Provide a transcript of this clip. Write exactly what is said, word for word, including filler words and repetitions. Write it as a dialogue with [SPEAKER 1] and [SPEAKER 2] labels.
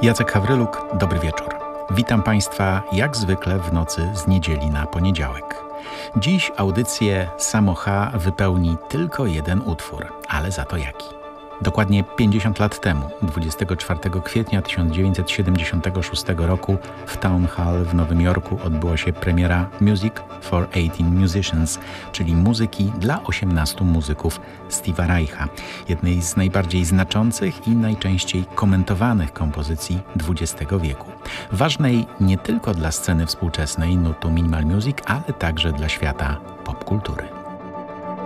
[SPEAKER 1] Jacek Hawryluk, dobry wieczór. Witam Państwa jak zwykle w nocy z niedzieli na poniedziałek. Dziś audycję Samocha wypełni tylko jeden utwór, ale za to jaki? Dokładnie pięćdziesiąt lat temu, dwudziestego czwartego kwietnia tysiąc dziewięćset siedemdziesiątego szóstego roku w Town Hall w Nowym Jorku odbyła się premiera Music for eighteen Musicians, czyli muzyki dla osiemnastu muzyków Steve'a Reicha, jednej z najbardziej znaczących i najczęściej komentowanych kompozycji dwudziestego wieku. Ważnej nie tylko dla sceny współczesnej nurtu minimal music, ale także dla świata popkultury.